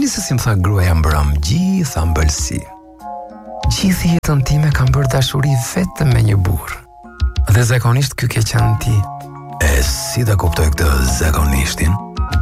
dini se si më tha gruaja mbrëm, gjitha ëmbëlsi. Gjithë jetën time kam bërë dashuri vetëm me një burr. Dhe zakonisht ky ke qenë ti. E si ta kuptoj këtë zakonishtin?